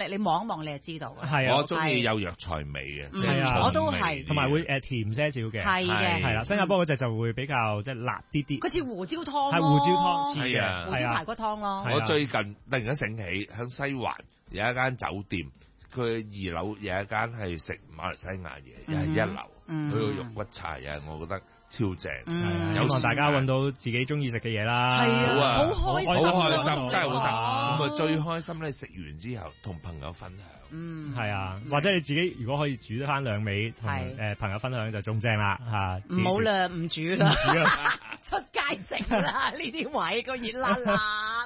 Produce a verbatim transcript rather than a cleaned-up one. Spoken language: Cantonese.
你望一望你就知道嘅。 係啊， 我中意有藥材味嘅，即係係啊重我都味係同埋會誒甜些少嘅。 係嘅， 係啦，新加坡嗰隻就會比較即係辣啲啲。 嗰似胡椒湯咯， 係胡椒湯似係啊嘅， 胡椒排骨湯咯。 係啊我最近突然間醒起，響西環有一間酒店，佢二樓有一間係食馬來西亞嘢，又係一樓， 嗯佢個肉骨茶又係我覺得超正。 嗯希望大家揾到自己中意食嘅嘢啦。 係啊， 好啊好開心， 好開開心，真係好食。 哦咁啊，最開心咧，食完之後同朋友分享。 嗯， 係啊，或者你自己如果可以煮得翻兩味，同係誒朋友分享就仲正啦嚇。 唔好啦，唔煮啦， 煮啦。 出街食啦，呢啲位個熱辣辣。